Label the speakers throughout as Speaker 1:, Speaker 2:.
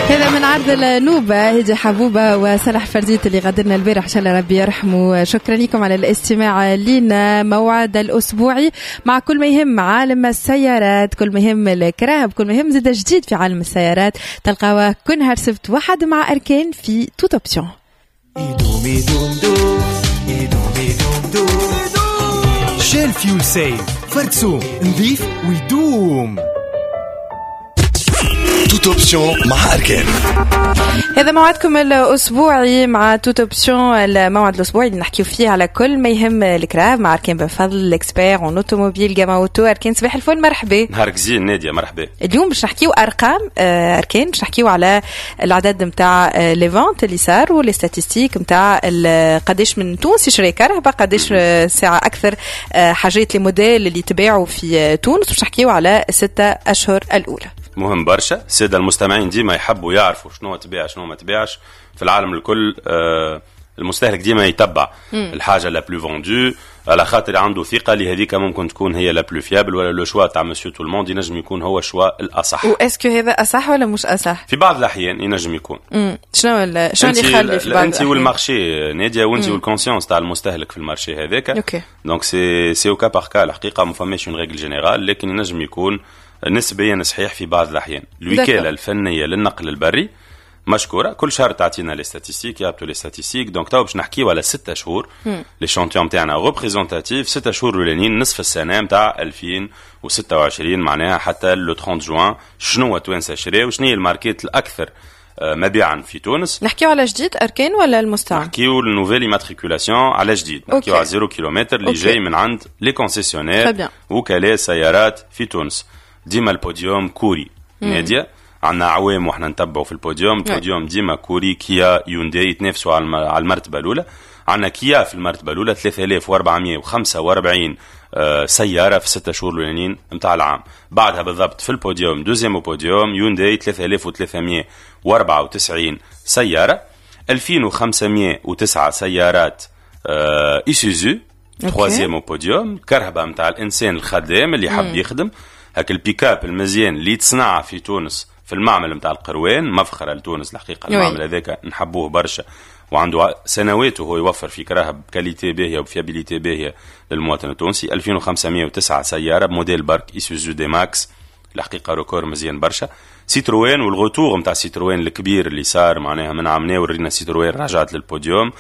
Speaker 1: هذا من عرض النوبة هدي حبوبة وصالح فرزيت اللي غادرنا البارح إن شاء الله ربي يرحمه. شكرا لكم على الاستماع لنا. موعد الأسبوعي مع كل ما يهم عالم السيارات، كل ما يهم الكراهب، كل ما يهم زاد جديد في عالم السيارات. تلقاوه كل نهار سبت واحد مع أركان في توت أوبسيون.
Speaker 2: شيل فيول سيف فرتسو نظيف ويدوم. توت اوبسيون مع أركان.
Speaker 1: هذا موعدكم الأسبوعي مع توت اوبسيون، الموعد الأسبوعي اللي نحكيو فيه على كل ما يهم الكراف مع أركان بفضل الإكسبير اون اوتوموبيل جاما اوتو. أركان صباح الفل، مرحبا.
Speaker 3: نهارك زين نادية، مرحبا.
Speaker 1: اليوم باش نحكيو أرقام أركان، باش نحكيو على العدد متاع لي فونت اللي صار ولي ستاتستيك متاع قداش من تونس يشري كرهبة، قداش ساعة أكثر حاجات لي موديل اللي تباعوا في تونس. باش نحكيو على 6 أشهر الأولى.
Speaker 3: مهم برشا. السادة المستمعين ديما يحبوا يعرفوا شنو تبيع شنو ما تبيعش في العالم الكل. المستهلك ديما يتبع الحاجة لا بلو فوندو على خاطر عنده ثقة لهذيك ممكن تكون هي لا بلو فيابل، ولا لو شوا تاع مسيو تو الموند ينجم يكون هو الشوا الأصح.
Speaker 1: واسكو هذا أصح ولا مش أصح؟
Speaker 3: في بعض الأحيان ينجم يكون.
Speaker 1: شنو اللي يخلي في بعض
Speaker 3: انت والمارشي نادية، وانت والكونسيونس تاع المستهلك في المارشي هذاك. دونك سي او كا بار كا. الحقيقة ما فماش اون ريغل جينيرال، لكن ينجم يكون نسبيا صحيح في بعض الأحيان. الوكالة الفنية للنقل البري مشكورة كل شهر تعطينا لي ستاتستيك، يابطوا لي ستاتستيك. دونك تو باش نحكيو على 6 شهور لي شانتيون نتاعنا ريبريزونتاتيف. 6 شهور الاولانيين نصف السنة نتاع 2026 معناها حتى لو 30 جوان. شنو توانسة شراو وشنو هي الماركات الأكثر مبيعا في تونس؟
Speaker 1: نحكيو على جديد أركان ولا المستعمل؟
Speaker 3: نحكيو النوفيل ماتريكولاسيون على جديد. نحكيو على 0 كيلومتر اللي جاي من عند لي كونسيسيونير وكالة سيارات في تونس. ديما البوديوم كوري نادية، عنا عوام وحنا نتبعوا في البوديوم. البوديوم ديما كوري، كيا، يونداي يتنافسوا على المرتبة الأولى. عنا كيا في المرتبة الأولى 3445 سيارة في 6 شهور الأولانيين متاع العام. بعدها بالضبط في البوديوم دوزيام بوديوم يونداي 3394 سيارة. 2509 سيارات إيسوزو تروازيام بوديوم، كرهبة متاع الإنسان الخدام اللي حب يخدم. هاك البيكاب المزيان اللي تصنع في تونس في المعمل متاع القروان، مفخرة لتونس الحقيقة. المعمل هذاك نحبوه برشا، وعنده سنوات وهو يوفر في كراهب بكاليتي باهية وبفيابيليتي باهية للمواطن التونسي. 2509 سيارة بموديل بارك إيسوزو دي ماكس، الحقيقة ريكور مزيان برشا. سيتروين والغوتور متاع سيتروين الكبير اللي صار معناها من عامنا ورينا سيتروين رجعت للبوديوم.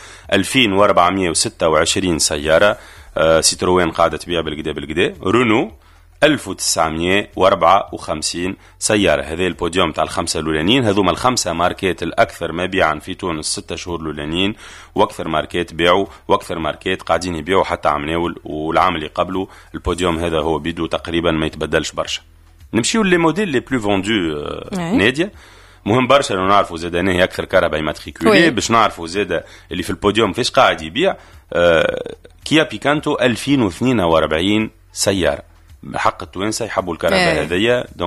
Speaker 3: 2426 سيارة سيتروين قاعدة تبيع بالقدا. رونو 1954 سيارة. هذه البوديوم تاع الخمسة الأولانيين. هذوما الخمسة ماركات الأكثر مبيعا في تونس 6 شهور الأولانيين، وأكثر ماركات بيعوا وأكثر ماركات قاعدين يبيعوا حتى عمناول. والعام اللي قبله البوديوم هذا هو بيدو تقريبا ما يتبدلش برشا. نمشيو لي موديل لي بلو فوندو نادية. مهم برشا لو نعرفوا زاد هي أكثر كهرباء ماتريكولي باش نعرفوا زاد اللي في البوديوم فيش قاعد يبيع. كيا بيكانتو 2042 سيارة. حق التوانسة يحبوا الكهرباء هذية.